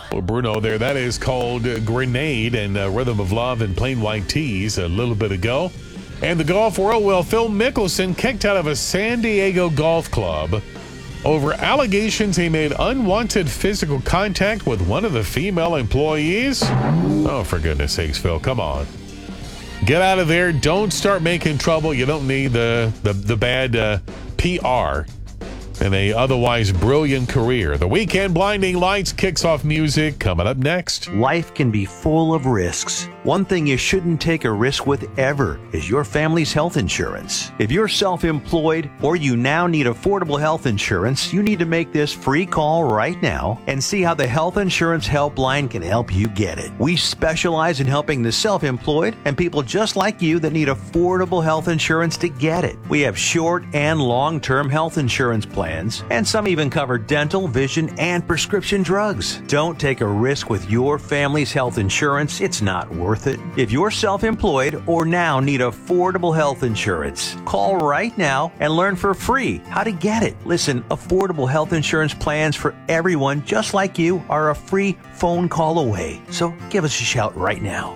Well, Bruno there. That is called Grenade and Rhythm of Love in Plain White Tees a little bit ago. And the golf world, well, Phil Mickelson kicked out of a San Diego golf club over allegations he made unwanted physical contact with one of the female employees. Oh, for goodness sakes, Phil, come on. Get out of there. Don't start making trouble. You don't need the bad PR in a otherwise brilliant career. The Weekend Blinding Lights kicks off music coming up next. Life can be full of risks. One thing you shouldn't take a risk with ever is your family's health insurance. If you're self-employed or you now need affordable health insurance, you need to make this free call right now and see how the Health Insurance Helpline can help you get it. We specialize in helping the self-employed and people just like you that need affordable health insurance to get it. We have short and long-term health insurance plans, and some even cover dental, vision, and prescription drugs. Don't take a risk with your family's health insurance. It's not worth it. If you're self-employed or now need affordable health insurance, call right now and learn for free how to get it. Listen, affordable health insurance plans for everyone just like you are a free phone call away. So give us a shout right now.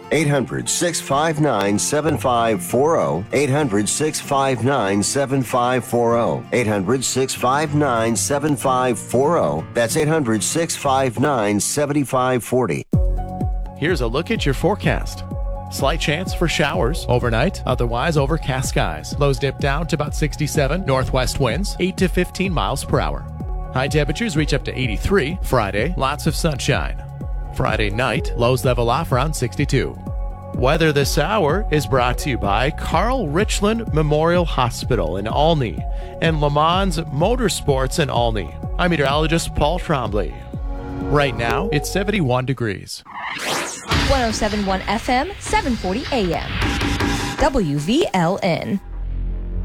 800-659-7540. 800-659-7540. 800-659-7540. That's 800-659-7540. Here's a look at your forecast. Slight chance for showers overnight, otherwise overcast skies. Lows dip down to about 67, northwest winds 8 to 15 miles per hour. High temperatures reach up to 83. Friday, lots of sunshine. Friday night, lows level off around 62. Weather this hour is brought to you by Carl Richland Memorial Hospital in Olney and Le Mans Motorsports in Olney. I'm meteorologist Paul Trombley. Right now, it's 71 degrees. 107.1 FM, 740 AM. WVLN.